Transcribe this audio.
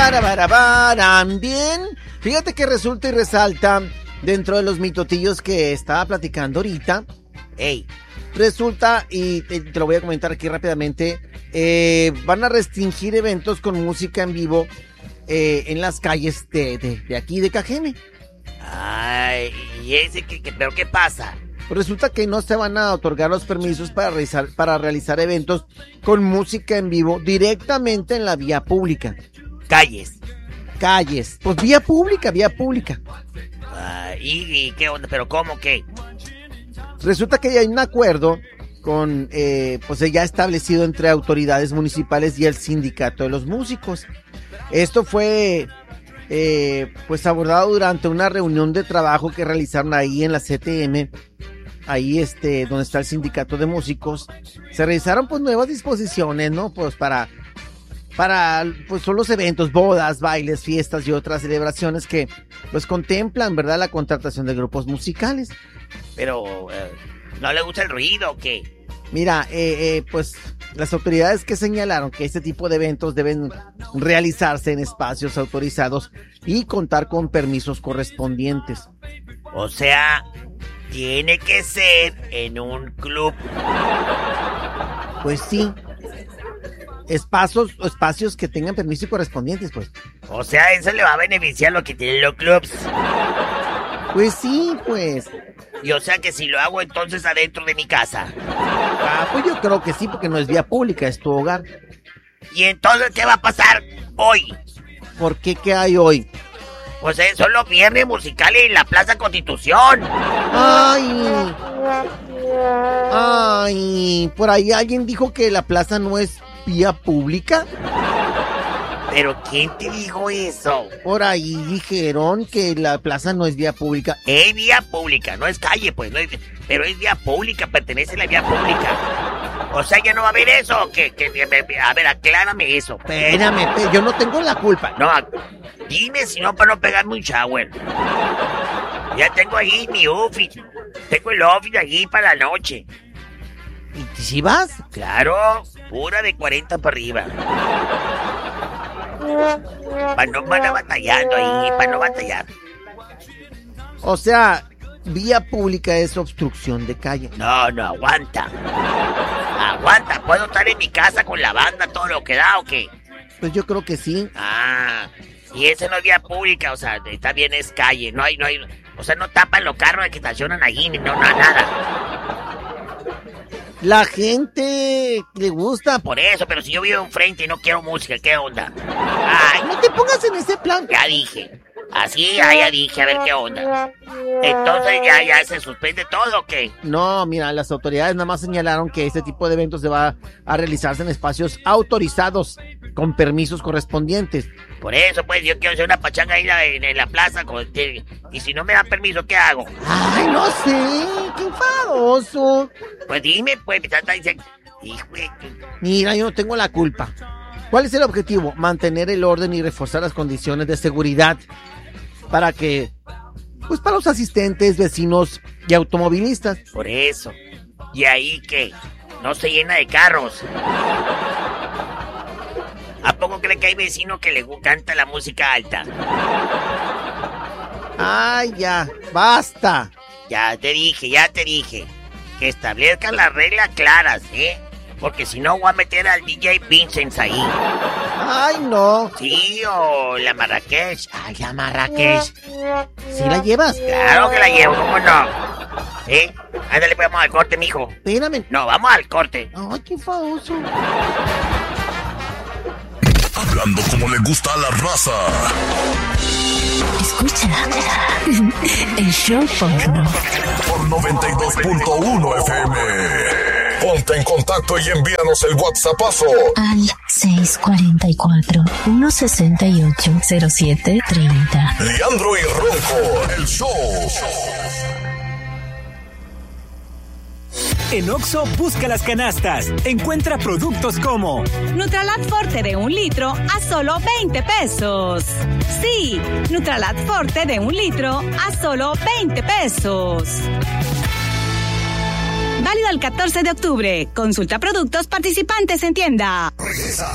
Bien, fíjate que resulta y resalta dentro de los mitotillos que estaba platicando ahorita. Resulta, y te lo voy a comentar aquí rápidamente, van a restringir eventos con música en vivo en las calles de aquí de Cajeme. Ay, ¿y ese pero qué pasa? Resulta que no se van a otorgar los permisos para realizar eventos con música en vivo directamente en la vía pública. Calles, pues vía pública. ¿Y qué onda? ¿Pero cómo qué? Resulta que ya hay un acuerdo con, pues ya establecido entre autoridades municipales y el sindicato de los músicos. Esto fue, pues abordado durante una reunión de trabajo que realizaron ahí en la CTM, ahí donde está el sindicato de músicos. Se realizaron pues nuevas disposiciones, ¿no? Pues para pues son los eventos, bodas, bailes, fiestas y otras celebraciones que pues contemplan, ¿verdad?, la contratación de grupos musicales. Pero, ¿no le gusta el ruido o qué? Mira, pues las autoridades que señalaron que este tipo de eventos deben realizarse en espacios autorizados y contar con permisos correspondientes. O sea, tiene que ser en un club. Pues sí. Espacios que tengan permiso y correspondientes, pues. O sea, eso le va a beneficiar lo que tienen los clubs. Pues sí, pues. Y o sea que si lo hago entonces adentro de mi casa. Pues yo creo que sí, porque no es vía pública, es tu hogar. ¿Y entonces qué va a pasar hoy? ¿Por qué? ¿Qué hay hoy? Pues son los viernes musicales en la Plaza Constitución. Ay, por ahí alguien dijo que la plaza no es vía pública. ¿Pero quién te dijo eso? Por ahí dijeron que la plaza no es vía pública. Es vía pública, no es calle, pues, no es, pero es vía pública, pertenece a la vía pública. O sea, ¿ya no va a haber eso? A ver, aclárame eso. Espérame, yo no tengo la culpa. No, dime si no, para no pegarme un shower. Ya tengo ahí mi outfit. Tengo el outfit allí para la noche. ¿Y si vas? Claro, pura de 40 para arriba. Para no van a batallando ahí, para no batallar. O sea, vía pública es obstrucción de calle. No, aguanta. Aguanta, ¿puedo estar en mi casa con la banda, todo lo que da o qué? Pues yo creo que sí. Y ese no es vía pública, o sea, está bien, es calle, no hay, o sea, no tapan los carros que estacionan allí, no, nada. La gente le gusta. Por eso, pero si yo vivo enfrente y no quiero música, ¿qué onda? Ay, no te pongas en ese plan. Ya dije. Así, ya dije, a ver qué onda. Entonces ya se suspende todo, ¿o qué? No, mira, las autoridades nada más señalaron que este tipo de eventos se va a realizarse en espacios autorizados, con permisos correspondientes. Por eso, pues, yo quiero hacer una pachanga ahí en la plaza, y si no me dan permiso, ¿qué hago? Ay, no sé, qué enfadoso. Pues dime, pues, me está diciendo... Mira, yo no tengo la culpa. ¿Cuál es el objetivo? Mantener el orden y reforzar las condiciones de seguridad para los asistentes, vecinos y automovilistas. Por eso. ¿Y ahí qué? No se llena de carros. ¿A poco cree que hay vecino que le canta la música alta? Ay, ya, basta. Ya te dije. Que establezcan las reglas claras, ¿eh? Porque si no voy a meter al DJ Vincent ahí. Ay, no. Sí, o la Marrakech. Ay, la Marrakech. ¿Sí la llevas? Claro que la llevo, ¿cómo no? Ándale, pues vamos al corte, mijo. Espérame. No, vamos al corte. Ay, qué famoso. Hablando como le gusta a la raza. Escucha el show porno. Por 92.1 FM. Ponte en contacto y envíanos el WhatsAppazo al 644-168-0730. Leandro y Ronco, el show. En Oxxo, busca las canastas. Encuentra productos como Nutralat Forte de 1 litro a solo 20 pesos. Sí, Nutralat Forte de 1 litro a solo 20 pesos. Válido el 14 de octubre. Consulta productos participantes en tienda.